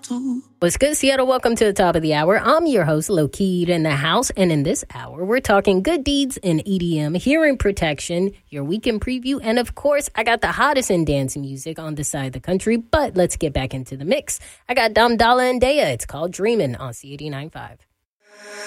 What's good, Seattle? Welcome to the top of the hour. I'm your host, Lokeed in the house. And in this hour, we're talking good deeds in EDM, hearing protection, your weekend preview. And of course, I got the hottest in dance music on this side of the country. But let's get back into the mix. I got Dom Dolla and Daya. It's called Dreamin' on C89.5.